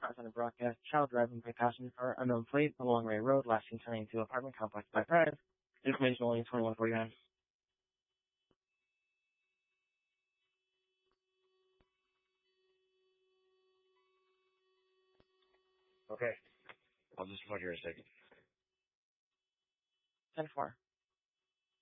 cars on a broadcast. Child driving by passenger car, unknown plate, along Ray Road, last seen turning into apartment complex by Drive. Information only 2149. Okay. I'll just report here in a second. 10-4.